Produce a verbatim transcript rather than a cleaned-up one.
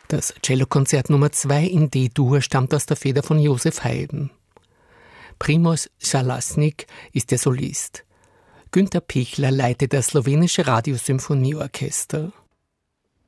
Das Cellokonzert Nummer zwei in D-Dur stammt aus der Feder von Josef Haydn. Primož Šalasnik ist der Solist. Günter Pichler leitet das slowenische Radiosymphonieorchester.